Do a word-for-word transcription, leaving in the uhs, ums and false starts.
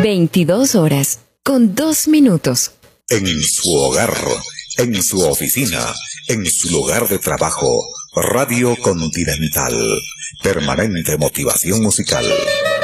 veintidós horas, con dos minutos. En su hogar, en su oficina, en su lugar de trabajo, Radio Continental. Permanente motivación musical.